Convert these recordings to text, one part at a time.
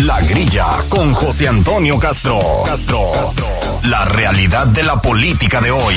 La Grilla con José Antonio Castro. La realidad de la política de hoy.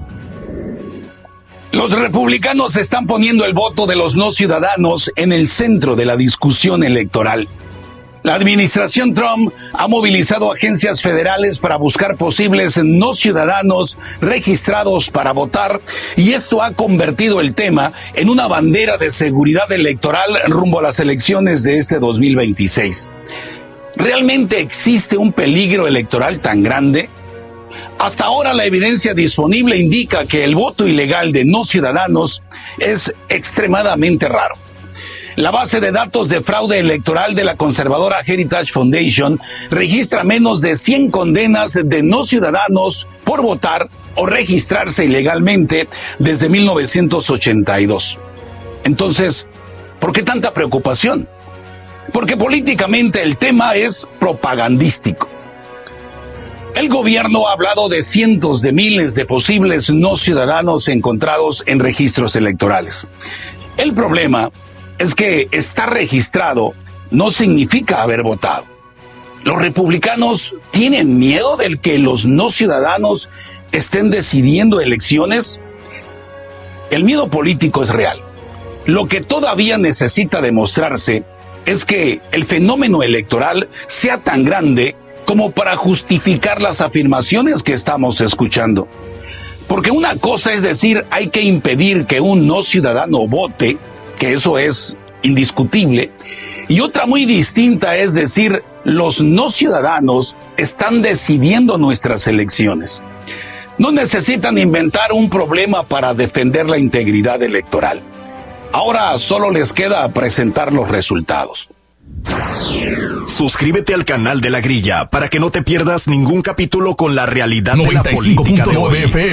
Los republicanos están poniendo el voto de los no ciudadanos en el centro de la discusión electoral. La administración Trump ha movilizado agencias federales para buscar posibles no ciudadanos registrados para votar, y esto ha convertido el tema en una bandera de seguridad electoral rumbo a las elecciones de este 2026. ¿Realmente existe un peligro electoral tan grande? Hasta ahora la evidencia disponible indica que el voto ilegal de no ciudadanos es extremadamente raro. La base de datos de fraude electoral de la conservadora Heritage Foundation registra menos de 100 condenas de no ciudadanos por votar o registrarse ilegalmente desde 1982. Entonces, ¿por qué tanta preocupación? Porque políticamente el tema es propagandístico. El gobierno ha hablado de cientos de miles de posibles no ciudadanos encontrados en registros electorales. El problema es que estar registrado no significa haber votado. ¿Los republicanos tienen miedo de que los no ciudadanos estén decidiendo elecciones? El miedo político es real. Lo que todavía necesita demostrarse es que el fenómeno electoral sea tan grande como para justificar las afirmaciones que estamos escuchando. Porque una cosa es decir, hay que impedir que un no ciudadano vote, que eso es indiscutible, y otra muy distinta es decir, los no ciudadanos están decidiendo nuestras elecciones. No necesitan inventar un problema para defender la integridad electoral. Ahora solo les queda presentar los resultados. Suscríbete al canal de La Grilla para que no te pierdas ningún capítulo con la realidad de la política de hoy.